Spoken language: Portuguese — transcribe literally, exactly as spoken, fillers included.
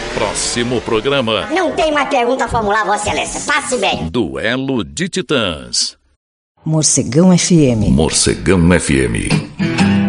Próximo programa. Não tem mais pergunta a formular, Vossa Excelência. Passe bem. Duelo de Titãs. Morcegão F M. Morcegão F M.